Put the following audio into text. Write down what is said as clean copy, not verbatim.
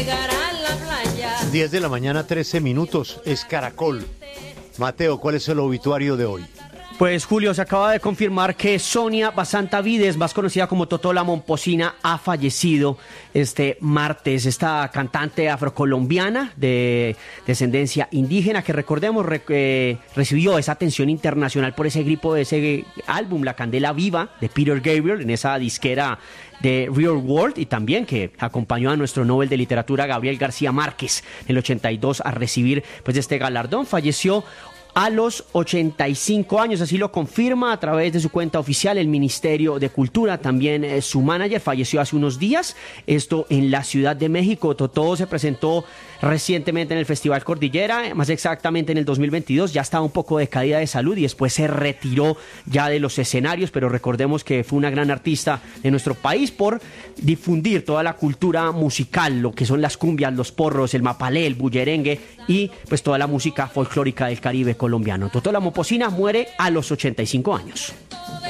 10 de la mañana, 13 minutos, es Caracol. Mateo, ¿cuál es el obituario de hoy? Pues Julio, se acaba de confirmar que Sonia Basanta Vides, más conocida como Totó la Momposina, ha fallecido este martes. Esta cantante afrocolombiana de descendencia indígena que, recordemos, recibió esa atención internacional por ese álbum La Candela Viva de Peter Gabriel, en esa disquera de Real World, y también que acompañó a nuestro Nobel de Literatura Gabriel García Márquez en el 82 a recibir pues este galardón. Falleció a los 85 años, así lo confirma a través de su cuenta oficial el Ministerio de Cultura. También su manager falleció hace unos días, esto en la Ciudad de México. Totó se presentó recientemente en el Festival Cordillera, más exactamente en el 2022, ya estaba un poco decaída de salud y después se retiró ya de los escenarios, pero recordemos que fue una gran artista de nuestro país por difundir toda la cultura musical, lo que son las cumbias, los porros, el mapalé, el bullerengue y pues toda la música folclórica del Caribe colombiano. Totó la Momposina muere a los 85 años.